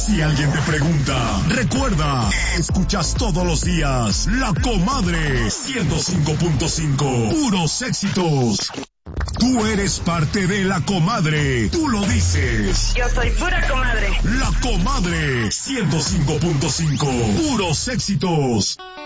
Si alguien te pregunta, recuerda, escuchas todos los días La Comadre 105.5, puros éxitos. Tú eres parte de La Comadre, tú lo dices. Yo soy pura comadre. La Comadre 105.5, puros éxitos.